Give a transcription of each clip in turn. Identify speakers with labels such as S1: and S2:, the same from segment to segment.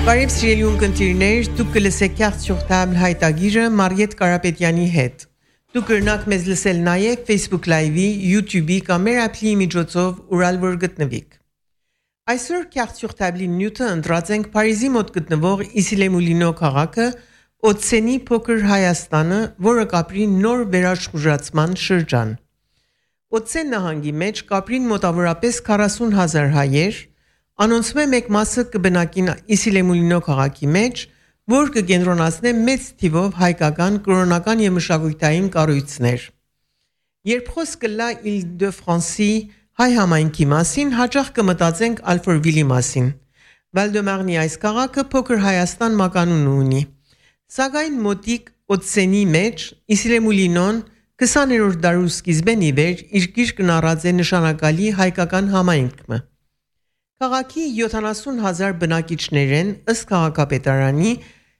S1: Բարև սիրելի ունկնդիրներ, դուք կլսեք Carte sur Table հայտագիրը Մարիետ Կարապետյանի հետ։ Դուք կրնաք մեզ լսել նաև Facebook Live-ի, YouTube-ի կամ մեր appli-ի միջոցով ուր որ գտնվիք։ Այսօր Carte sur Table-ի նյութը ընտրած ենք Փարիզի մոտ գտնվող Issy-les-Moulineaux քաղաքը, Օծենի փոքր Հայաստանը, որը կապրի նոր վերաշխուժացման շրջան։ Օծեն նահանգի մեջ կապրին մոտավորապես 40,000 հայեր, անոնցում է մեկ մասը կբնակին Issy-les-Moulineaux քաղաքի մեջ, որ կկենտրոնացնե մեծ թիվով հայկական, կրոնական եւ մշակութային կառույցներ։ Երբ խոսքը լա Île-de-France-ի հայ համայնքի մասին, հաճախ կմտածենք Alfortville-ի մասին։ Val-de-Marne-ի այս քաղաքը փոքր Հայաստան մականուն ունի։ Սակայն մոտիկ Օծենի մեջ Issy-les-Moulineaux 20-րդ դարու սկիզբեն ի վեր իր գիրկն առած է նշանակալի հայկական համայնքը։ Քաղաքի 70,000 բնակիչներ են, ըստ քաղաքապետարանի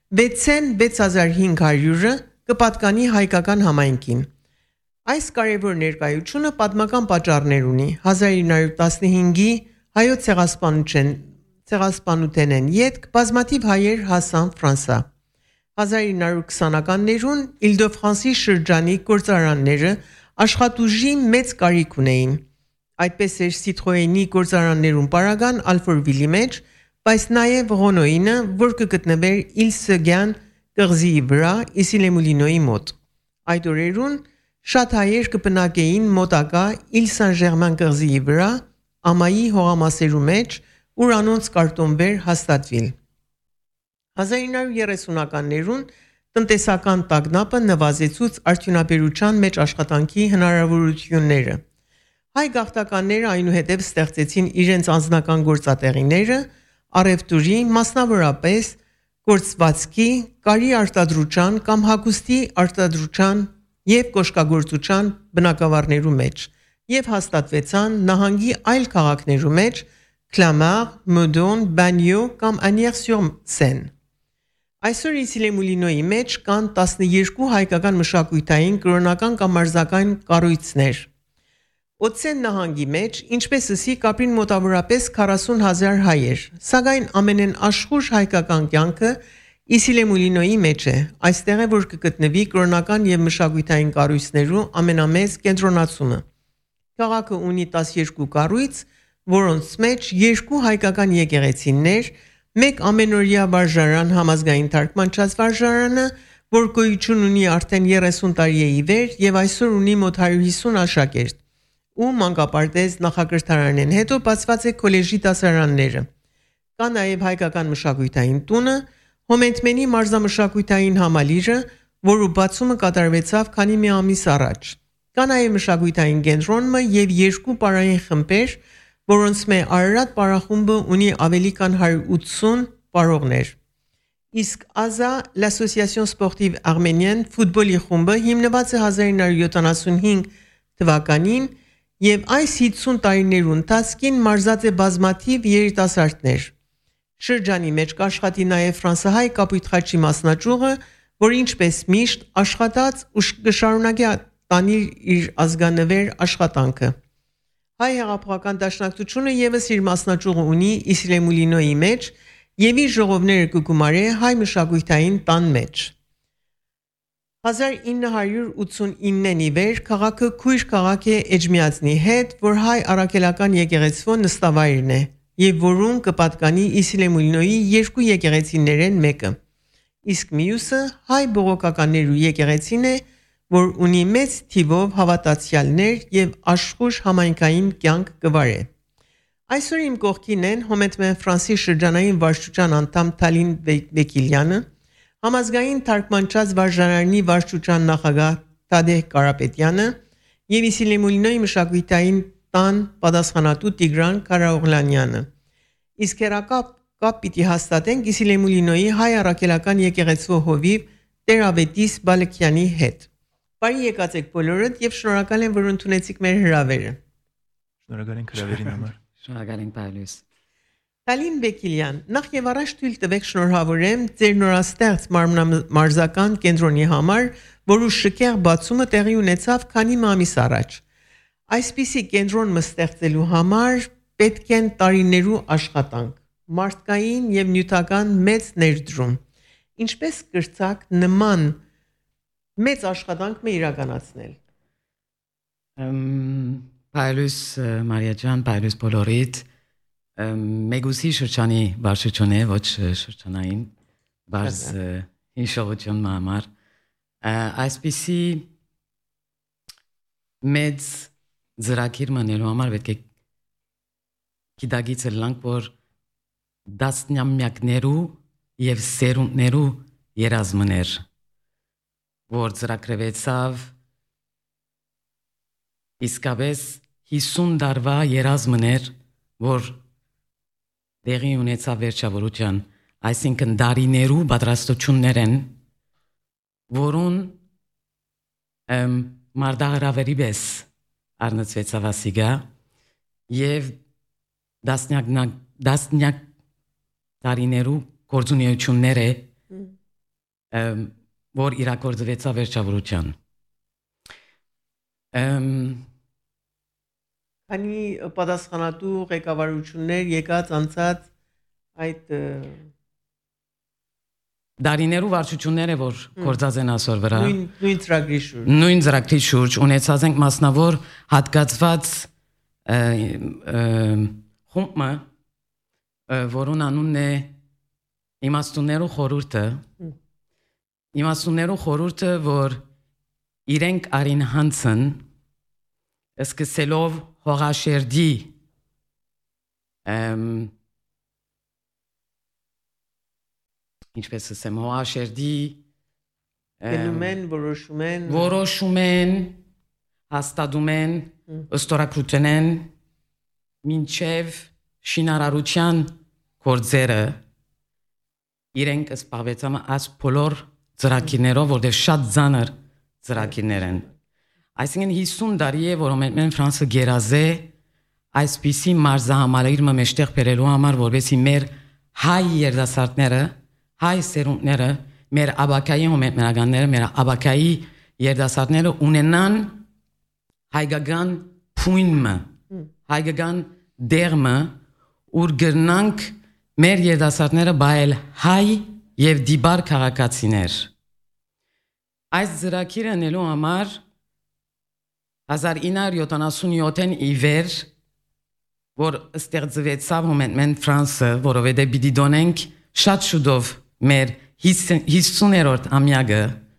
S1: 6,6500-ը կպատկանի հայկական համայնքին։ Այս կարևոր ներկայությունը պատմական պատճառներ ունի։ 1915-ի հայոց ցեղասպանութենեն ետք բազմաթիվ հայեր հասան Ֆրանսա։ 1920-ականներուն Île-de-France-ի շրջանի գործարանները աշխատուժի մեծ կարիք ունեին։ Այդպես էր Citroën-ի գործարաններուն պարագան Alfortville-ի մեջ, բայց նաև Renault-ինը, որ կգտնվեր Île-Seguin կղզիի վրա Issy-les-Moulineaux-ի մոտ։ Այդ օրերուն շատ հայեր կբնակեին մոտակա Île-Saint-Germain կղզիի վրա, ամայի հողամասերու մեջ, ուր անոնց կարտոնվեր հաստատվիլ։ 1930-ականներուն տնտեսական տագնապը նվազեցուց արդյունաբերության մեջ աշխատանքի հնարավորությունները։ Հայ գաղթականները այնուհետև ստեղծեցին իրենց անձնական գործատեղիները, առևտուրի, մասնավորապես գործվածքի, կարի արտադրության կամ հագուստի արտադրության եւ կոշկագործության բնակավարներու մեջ եւ հաստատվեցան նահանգի այլ քաղաքներու մեջ Clamart, Meudon, Bagnols կամ Agnières-sur-Seine։ Այսօր Issy-les-Moulineaux-ի մեջ կան 12 հայկական մշակութային, կրոնական կամ մարզական կառույցներ։ Օծեն նահանգի մեջ, ինչպես ասի, կապրին մոտավորապես 40,000 հայեր, սակայն ամենեն աշխուժ հայկական կյանքը Issy-les-Moulineaux-ի մեջ է, այստեղ է, որ կգտնվի կրոնական եւ մշակութային կառույցներու ամենամեծ կենտրոնացումը։ Քաղաքը ունի 12 կառույց, որոնց մեջ 2 հայկական եկեղեցիներ, 1 ամենօրյա վարժարան համազգային թարգմանչած վարժարանը, որ գոյություն ունի արդեն 30 տարի է ի վեր եւ այսօր ունի մոտ 150 աշակերտ, ու մանկապարտեզ նախակրթարանեն հետո բացված է քոլեջի դասարանները։ Կա նաեւ հայկական մշակութային տունը, Հոմենտմենի մարզամշակութային համալիրը, որու բացումը կատարվեցավ քանի մի ամիս առաջ։ Կա նաեւ մշակութային կենտրոնը եւ 2 պարային խմբեր, որոնց մեջ Արարատ պարախումբը ունի ավելի քան 180 պարողներ։ Իսկ ASA, l'Association Sportive Arménienne, ֆուտբոլի խումբը հիմնված է 1975 թվականին եւ այս 50 տարիներու ընթացքին մարզած է բազմաթիվ երիտասարդներ։ Շրջանի մեջ կաշխատի նաեւ ֆրանսահայ կապույտ խաչի մասնաճյուղը, որ ինչպես միշտ աշխատած ու կշարունակի տանել իր ազգանվեր աշխատանքը։ Հայ հեղափոխական դաշնակցությունը եւս իր մասնաճյուղը ունի Issy-les-Moulineaux-ի մեջ եւ իր ժողովները կգումարե հայ մշակութային տան մեջ։ 1989-ին ի վեր քաղաքը քույր քաղաք է Էջմիածնի հետ, որ հայ առաքելական եկեղեցվո նստավայրն է եւ որուն կպատկանի Issy-les-Moulineaux-ի 2 եկեղեցիներեն մեկը։ Իսկ մյուսը հայ բողոքականներու եկեղեցին է, որ ունի մեծ թիվով հավատացյալներ եւ աշխուժ համայնքային կյանք կվարե։ Այսօր իմ կողքին են Հոմենտմեն Ֆրանսի շրջանային վարչության անդամ Թալին Բեկիլյանը, համազգային թարգմանչած վարժարանի վարչության նախագահ Թադեհ Կարապետյանը եւ Issy-les-Moulineaux-ի մշակութային տան պատասխանատու Տիգրան Կարաօղլանյանը։ Իսկ հերակապ պիտի հաստատենք Issy-les-Moulineaux-ի հայ առաքելական եկեղեցու հովիվ Տեր-Ավետիս Բալքյանի հետ։ Բարի եկած եք բոլորդ եւ շնորհակալ եմ, որ ընդունեցիք մեր հրավերը։
S2: Շնորհակալ ենք հրավերին համար։
S3: Շնորհակալ ենք Պայլուս։
S1: Թալին Բեկիլյան, նախ եւ առաջ թույլ տվեք շնորհավորեմ ձեր նորաստեղծ մարզական կենտրոնի համար, որու շքեղ բացումը տեղի ունեցավ քանի ամիս առաջ։ Այսպիսի կենտրոն ստեղծելու համար պետք են տարիներու աշխատանք։ մարդկային եւ նյութական մեծ ներդրում։ Ինչպես կրծակ նման մեծ աշխատանք մը իրականացնել։
S3: Պայլուս Մարիա ջան, պայլուս բոլորիդ մեգուսի շրջանի վարչությունն է, ոչ շրջանային բարձ հիշողություն համար այսպիսի մեծ ծրագիր մնելու համար պետք է գիտագից լանք, որ դասնամյակներու եւ սերունդներու երազմներ, որ ծրագրվեցավ իսկապես 50 տարվա երազմներ, որ դեղի ունեցավ վերջավորության, այսինքն դարիներու պատրաստություններ են, որուն մարդահրավերի պես առնծվեցավ ասիգա եւ դասնյակ տարիներու գործունեություններ է, որ իրագործվեցավ վերջավորության։
S1: Քանի պատասխանատու ղեկավարություններ եկած անցած այդ
S3: դարիներու վարչությունները, որ գործած են այսօր վրա,
S1: նույն ծրագրի
S3: շուրջ ունեցած ենք մասնավոր հատկացված խումբը, որուն անունն է իմաստուններու խորհուրդը, որ իրենք արին հանցն սկսելով հողաշերդի ինչպես ասեմ, հողաշերդի որոշում են, հաստատում են, ըստորակրություն են մինչև շինարարության գործերը իրենք սպասեցան այս բոլոր ծրագիրներով, որտեղ շատ ծանր ծրագիրներ են։ Այսինքն 50 տարի է, որ մենք Ֆրանսը գերազե այսպիսի մարզահամալիր մեջտեղ բերելու համար, որովհետեւ մեր հայ երիտասարդները, հայ սերունդները, մեր աբակայի մենականները, մեր աբակայի երիտասարդները ունենան հայկական փույնը, հայկական դերմը, ուր գրնանք մեր երիտասարդները բայել հայ եւ դիբար քաղաքացիներ։ Այս ծրագիրը անելու համար 1977-ին ի վեր, որ ստեղծվեցավ մենտ Ֆրանսը, որովհետեւ պիտի դոնենք շատ շուտով մեր 50-րդ ամյակը,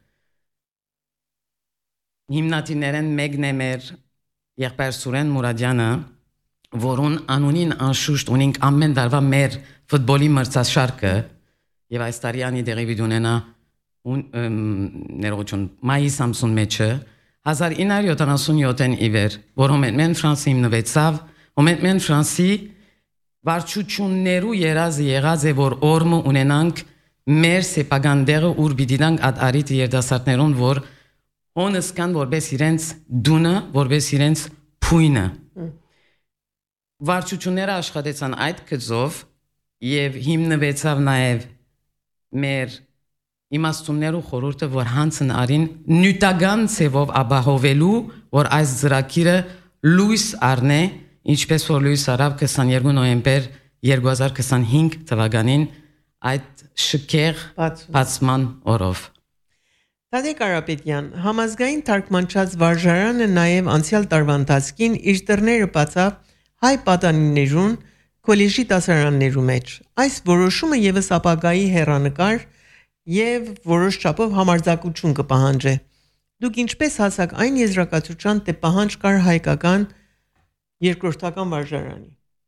S3: հիմնադիրներն մեկն է մեր եղբայր Սուրեն Մուրադյանը, որուն անունին անշուշտ ունենք ամեն տարվա մեր ֆուտբոլի մրցաշարքը եւ այս տարի անի դեղի ունենա ներողություն մայիս 31-ը 1977-ին ի վեր, որում մենք Ֆրանսի հիմնվեցավ, մենք Ֆրանսի վարչություններու երազը եղած է, որ օրմը ունենանք մեր սեփական դեղը, ուր պիտի տանք ադարիտ երիտասարդներուն, որ հոնս կան որպես իրենց դունը, որպես իրենց փույնը։ Վարչությունները աշխատեցան այդ գծով եւ հիմնվեցավ նաեւ մեր իմաստուններու խորհուրդը, որ հանցն արին նյութական ցևով ապահովելու, որ այս ծրագիրը լույս առնե, ինչպես որ լույս արավ 22 նոյեմբեր 2025 թվականին այդ շքեղ բացման օրով։
S1: Տադե Կարապետյան, համազգային թարգմանչած վարժարանը նաև անցյալ տարվա ընթացքին իր դռները բացավ հայ պատանիներուն քոլեջի դասարաններու մեջ։ Այս որոշումը եւս ապագայի հերանեկար եւ որոշ չափով համարձակություն կպահանջի։ Դուք ինչպես հասաք այն եզրակացության, թե պահանջ կար հայկական երկրորդական վարժարանի։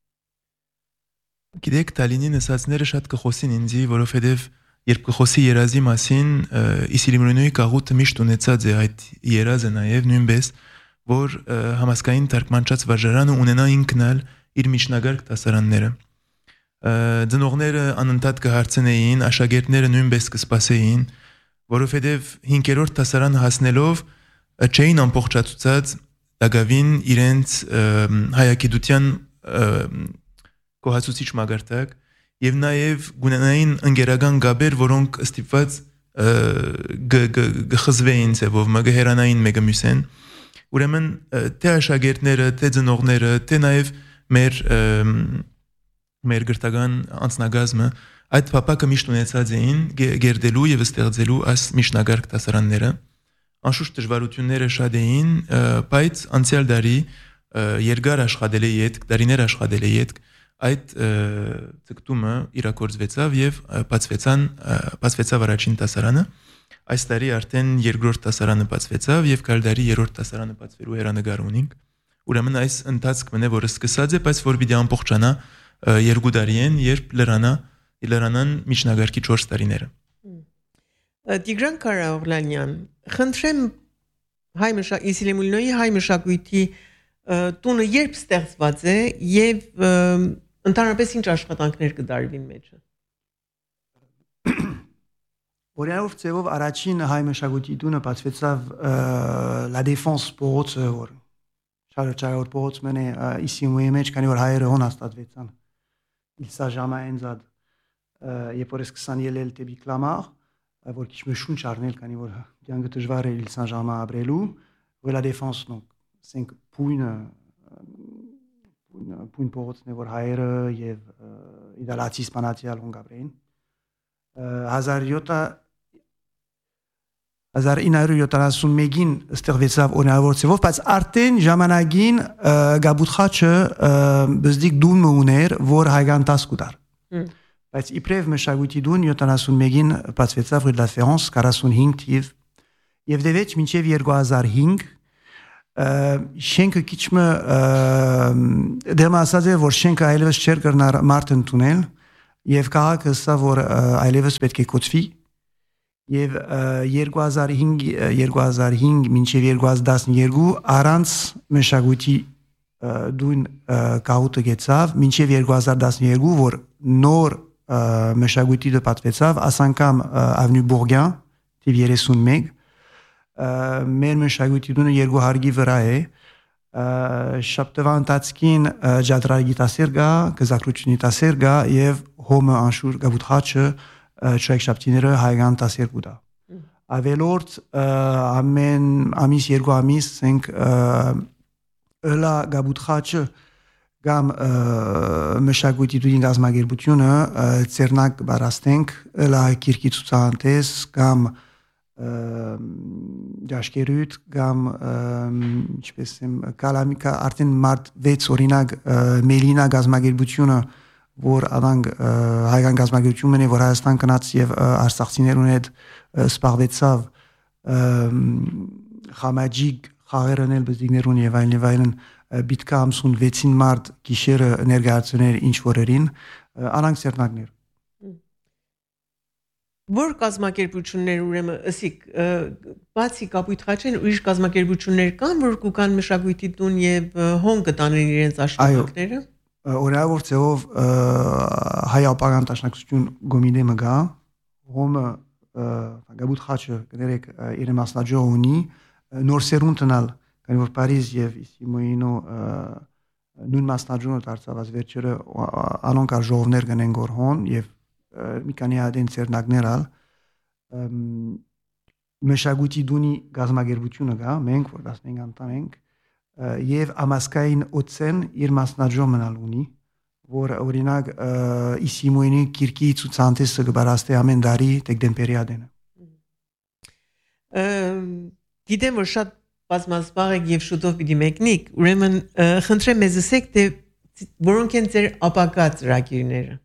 S2: Գիտեք, Տալինի նսածները շատ կխոսին ինձի, որովհետեւ երբ կխոսի երազի մասին, Իսիլիմրոնոյի կաղուտը միշտ ունեցած է այդ երազը նաև նույնպես, որ համազգային թարգմանչած վարժարանը ունենա ինքնալ իր միջնագարկ դասարանները։ Ծնողները անընդհատ կհարցնեին, աշակերտները նույնպես կսպասեին, որովհետև 5-րդ դասարան հասնելով չէին ամբողջացուցած դակավին իրենց հայագիտության կոհացուցիչ մագարտակ եւ նաեւ գունենային ընկերական գաբեր, որոնք ստիպված գխզվեին ծևով, մգհերանային մեկը մյուսեն։ Ուրեմն թե աշակերտները, թե ծնողները, թե նաեւ մեր մեր գրթական անձնագազմը այդ փապակը միշտ ունեցած էին գերդելու եւ ստեղծելու այս միջնագարկ դասարանները անշուշտ դժվարությունները շատ էին բայց անցյալ դարի երկար աշխատել է յետք դարիներ աշխատել է յետք այդ ցկտումը իրակորձվեցավ եւ բացվեցավ առաջին դասարանը այս տարի արդեն երկրորդ դասարանը բացվեցավ եւ գալ դարի երրորդ դասարանը բացվելու հերանեկար ունենք ուրեմն այս ընթացքը մնե որը սկսած է բայց որ պիտի ամբողջանա երկու տարի են երբ լրանան միջնագարկի 4 տարիները
S1: Տիգրան Ղարախանյան խնդրեմ Իսիլիմուլնոյի հայ մշակույթի տունը երբ ստեղծված է եւ ընդհանրապես ինչ աշխատանքներ կդարվին մեջը
S4: Օրինակ ծեվով առաջին հայ մշակույթի տունը բացվեցավ La Défense փողոցը որ շարժարոր փողոցն է Իսիմուի մեջ քանի որ հայերը հոն հաստատվեցան Իլսա ժամանցած երբ որ սկսան ելել դեպի Կլամար որ քիչ մը շունչ առնել քանի որ դրանք դժվար է Իլսա ժամա ապրելու որ La Défense donc 5 պույն փողոցն է որ հայերը եւ իդալացի իսպանացիալ հոն գաբրեին 1971-ին ստեղծվեցավ օրինավոր ծևով, բայց արդեն ժամանակին Գաբութխաչը բզդիկ դուն ուներ, որ հայգան 10 կուտար։ Բայց իբրև մշակույթի դուն 71-ին բացվեցավ Rue de la Ference 45 թիվ եւ դեվեջ մինչեւ 2005 շենքը քիչմը դեմ ասած է որ շենքը այլևս չէր կրնար մարդ ընդունել եւ քաղաքը սա որ այլևս պետք է կոչվի եւ 2005 մինչեւ 2012 առանց մշակույթի դուն կաուտը գեցավ մինչեւ 2012 որ նոր մշակույթի դպատվեցավ ասանկամ Avenue Bourguin թիվ 31 մեր մշակույթի դունը երկու հարգի վրա է շաբթվա ընթացքին ջադրայի դասեր գա գազակրությունի դասեր գա եւ հոմը անշուր գաբութխաչը շայքշապտիները հայգան 12 դա ավելորդ ամեն ամիս երկու ամիս ենք ըլա գաբութխաչը գամ մշակույթի դույն գազագերբությունը ծերնակ բարաստենք ըլա քիրքի ցուցանտես գամ դաշկերուտ գամ ինչպես եմ կալամիկա արդեն մարդ 6 օրինակ մելինա գազագերբությունը որ անանգ հայկական գազագերբությունն է որ Հայաստան կնաց եւ արցախցիներուն հետ սպառվեցավ խամաջիկ խաղերն էլ բզդիկներուն եւ այլն բիտկա 56-ին մարդ գիշերը ներկայացներ ինչ որերին անանք սերնակներ
S1: Որ կազմակերպություններ ուրեմն ըսիկ բացի Կապույտխաչեն ուրիշ կազմակերպություններ կան որ կուկան մշակույթի տուն եւ հոն կտանեն իրենց աշխատանքները
S4: Օրինավոր ծեով հայ ապագան տաշնակցություն գոմիդե մգա հոմը Գաբութխաչը կներեք իր մասնաճյուղ ունի նոր սերունդնալ քանի որ Փարիզ եւ Իսիմոինո նույն մասնաճյուղը դարձավ վերջերը անոնք ժողովներ կնեն գորհոն եւ մի քանի հատեն ծերնակներ ալ մշակույթի դունի գազագերբությունը գա մենք որ 15 անդամ ենք եւ ամասկային օծեն իր մասնաճյուղ մնալ ունի որ օրինակ Իսիմոինի քիրքի ցուցանտեսը կբարաստե ամեն դարի դեկտեմբերիադենը
S1: գիտեմ որ շատ բազմազբաղ եք եւ շուտով պիտի մեկնիկ ուրեմն խնդրեմ մեզ ասեք թե որոնք են ձեր ապագա ծրագիրները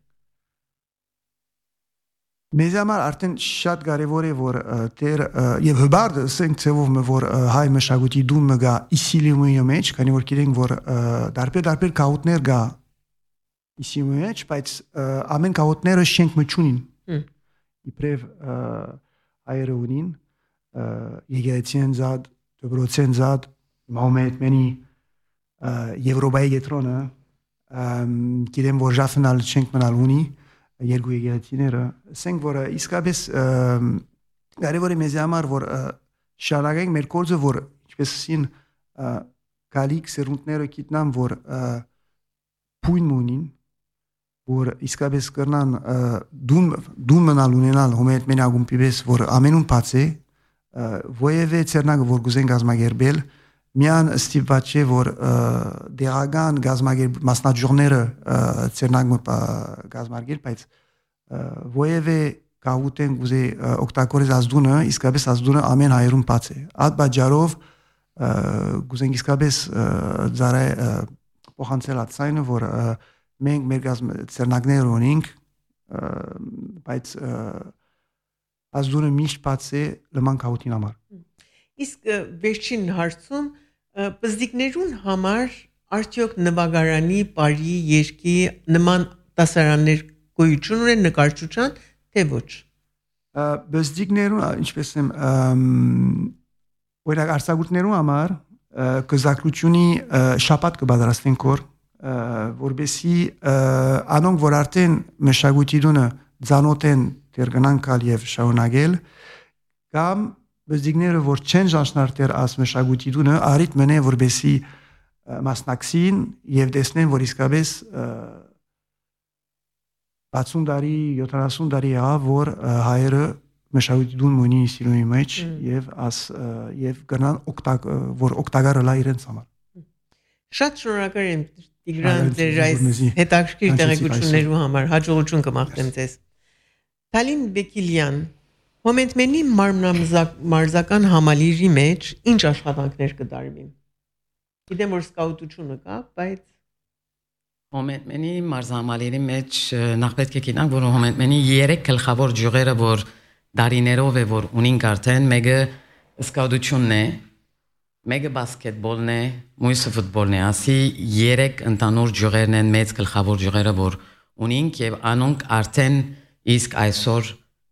S4: Մեզ համար արդեն շատ կարևոր է որ դեր եւ հբարդ ասենք ծեվում որ հայ մշակույթի դումը գա Իսիլիմուի մեջ քանի որ գիտենք որ դարբեր կաուտներ գա Իսիլիմուի մեջ բայց ամեն կաուտները շենք մչունին իբրև հայերը ունին եկեղեցին զատ դպրոցեն զատ մոմեդմենի Եվրոպայի գետրոնը գիտեմ որ ժաֆնալ շենք մնալ ունի երկու եկեղեցիները ասենք որ իսկապես կարևոր է մեզ համար որ շարունակենք մեր գործը որ ինչպես ասին գալիք սերունդները գիտնան որ փույն ունին որ իսկապես կրնան դուն մնալ ունենալ հոմետ մենագում պիպես որ ամենուն բաց է ոևե ցերնակ որ գուզեն գազագերբել միան ստիպված չէ որ դեղական մասնաճյուղները ցերնագը գազམ་արգել, բայց ովևէ կահուտեն գուզե օգտակորես ազդունը, իսկապես ազդունը ամեն հայերում բաց է։ Այդ բաժարով գուզենք իսկապես ծառայ փոխանցել ածայնը, որ մենք մեր ցերնագներ ունենք, բայց ազդունը միշտ բաց է լման կահուտին համար։
S1: Իսկ վերջին հարցում բզդիկներուն համար արդյոք նվագարանի, բարի, երկի նման դասարաններ գոյություն ունեն նկարչության, թե ոչ։
S4: Բզդիկներուն, ինչպես եմ օրինակ արձակուրդներուն համար գզակրությունի շաբաթ կբادرաստենք որ որբեսի անոնք որ արդեն մշակույթի դունը ցանոթեն դերգնանքալ եւ շահունագել կամ բզդիկները որ չեն ճանչնար դեր աս մշակույթի դունը արիտ մնե որբեսի մասնակցին եւ տեսնեն որ իսկապես 60 տարի 70 տարի ա որ հայերը մշակույթի դուն մունի սիրունի մեջ եւ գնան որ օգտակարը լա իրենց համար։ Շատ
S1: շնորհակալ եմ Տիգրան ձեր այս հետաքրքիր տեղեկություններու համար, հաջողություն կմաղթեմ ձեզ։ Թալին Բեկիլյան, Հոմենտմենի մարզական համալիրի մեջ ինչ աշխատանքներ կդարվին։ Գիտեմ որ սկաուտությունը կա, բայց
S3: Հոմենտմենի մարզամալիրի մեջ նախ պետք է գիտենք որ Հոմենտմենի 3 գլխավոր ջյուղերը որ դարիներով է որ ունին արդեն մեկը սկաուտությունն է, մեկը բասկետբոլն է, մյուսը ֆուտբոլն է, ասի 3 ընդանուր ջյուղերն են մեծ գլխավոր ջյուղերը որ ունինք եւ անոնք արդեն իսկ այսօր